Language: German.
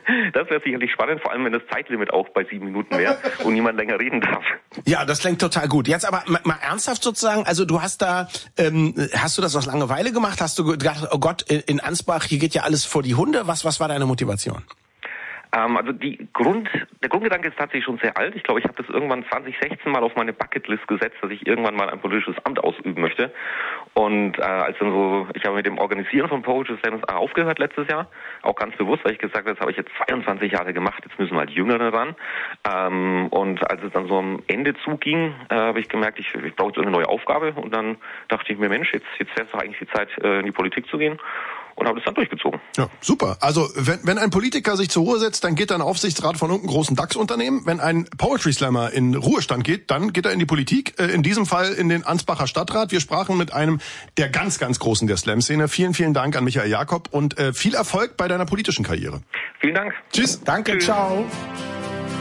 Das wäre sicherlich spannend, vor allem wenn das Zeitlimit auch bei 7 Minuten wäre und niemand länger reden darf. Ja, das klingt total gut. Jetzt aber mal ernsthaft sozusagen, also du hast da, hast du das aus Langeweile gemacht? Hast du gedacht, oh Gott, in Ansbach, hier geht ja alles vor die Hunde? Was war deine Motivation? Also der Grundgedanke ist tatsächlich schon sehr alt. Ich glaube, ich habe das irgendwann 2016 mal auf meine Bucketlist gesetzt, dass ich irgendwann mal ein politisches Amt ausüben möchte. Und als dann so, ich habe mit dem Organisieren von Poetry Slams aufgehört letztes Jahr, auch ganz bewusst, weil ich gesagt habe, das habe ich jetzt 22 Jahre gemacht, jetzt müssen halt Jüngere ran. Und als es dann so am Ende zuging, habe ich gemerkt, ich brauche jetzt eine neue Aufgabe. Und dann dachte ich mir, Mensch, jetzt wäre es doch eigentlich die Zeit, in die Politik zu gehen. Und habe das dann durchgezogen. Ja, super. Also wenn ein Politiker sich zur Ruhe setzt, dann geht er in den Aufsichtsrat von irgendeinem großen DAX-Unternehmen. Wenn ein Poetry Slammer in Ruhestand geht, dann geht er in die Politik. In diesem Fall in den Ansbacher Stadtrat. Wir sprachen mit einem der ganz, ganz Großen der Slam-Szene. Vielen, vielen Dank an Michael Jakob und viel Erfolg bei deiner politischen Karriere. Vielen Dank. Tschüss. Danke, Tschüss. ciao.